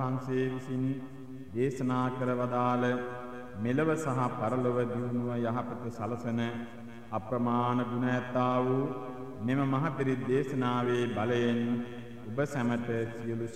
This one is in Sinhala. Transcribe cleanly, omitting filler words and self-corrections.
වහන්සේ විසින් දේශනා කර වදාළ මෙලව සහ පරලොව දියුණුව යහපත සලසන අප්‍රමාණ ගුණ ඇත්තා වූ මෙම මහ පිරිත් දේශනාවේ බලයෙන් ඔබ සැමට සියලු